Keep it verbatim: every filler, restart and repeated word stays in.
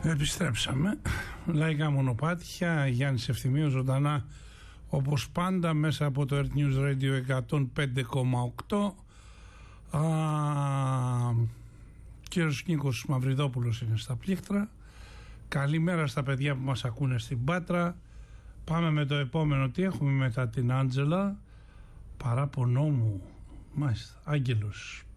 Επιστρέψαμε. Λαϊκά μονοπάτια, Γιάννης Ευθυμίου ζωντανά όπως πάντα μέσα από το Earth News Radio εκατόν πέντε κόμμα οκτώ. Α, κύριος Νίκος Μαυριδόπουλος είναι στα πλήκτρα. Καλημέρα στα παιδιά που μας ακούνε στην Πάτρα. Πάμε με το επόμενο. Τι έχουμε μετά την Άντζελα? Παράπονό μου. Μάλιστα. Άγγελος.